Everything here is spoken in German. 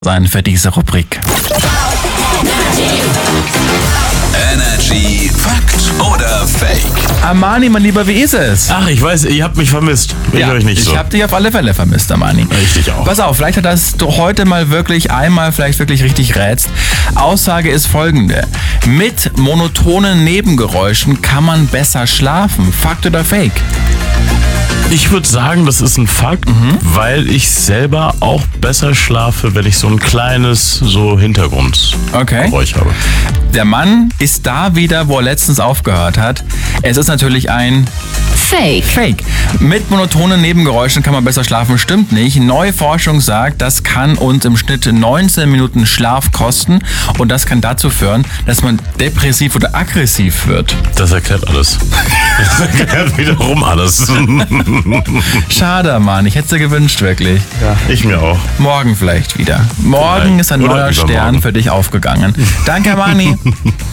sein für diese Rubrik. Energy Fakt oder Fake? Armani, mein Lieber, wie ist es? Ach, ich weiß, ihr habt mich vermisst. Ich euch nicht so. Ich hab dich auf alle Fälle vermisst, Armani. Richtig auch. Pass auf, vielleicht hat das du heute mal wirklich einmal vielleicht wirklich richtig rätst. Aussage ist folgende. Mit monotonen Nebengeräuschen kann man besser schlafen. Fakt oder Fake? Ich würde sagen, das ist ein Fakt, weil ich selber auch besser schlafe, wenn ich so ein kleines Hintergrundgeräusch habe. Der Mann ist da wieder, wo er letztens aufgehört hat. Es ist natürlich ein Fake. Mit monotonen Nebengeräuschen kann man besser schlafen, stimmt nicht. Neue Forschung sagt, das kann uns im Schnitt 19 Minuten Schlaf kosten und das kann dazu führen, dass man depressiv oder aggressiv wird. Das erklärt alles. Das erklärt wiederum alles. Schade, Mann, ich hätte es dir gewünscht, wirklich. Ja, ich mir auch. Morgen vielleicht wieder. Morgen ist ein Oder neuer übermorgen. Stern für dich aufgegangen. Danke, Armani.